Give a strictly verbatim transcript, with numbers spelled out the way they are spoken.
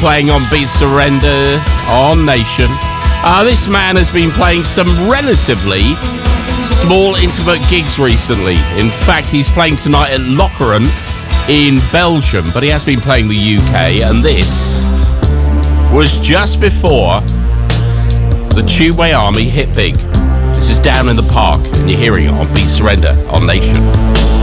playing on Beat Surrender on Nation. Uh, this man has been playing some relatively small, intimate gigs recently. In fact, he's playing tonight at Lokeren in Belgium, but he has been playing the U K, and this was just before the Tubeway Army hit big. This is Down in the Park, and you're hearing it on Beat Surrender on Nation.